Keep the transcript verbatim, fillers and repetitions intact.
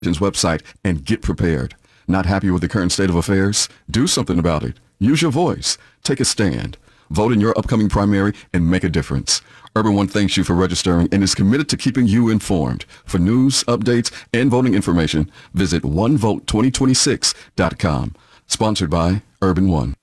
website and get prepared. Not happy with the current state of affairs? Do something about it. Use your voice. Take a stand. Vote in your upcoming primary and make a difference. Urban One thanks you for registering and is committed to keeping you informed. For news, updates, and voting information, visit one vote twenty twenty-six dot com. Sponsored by Urban One.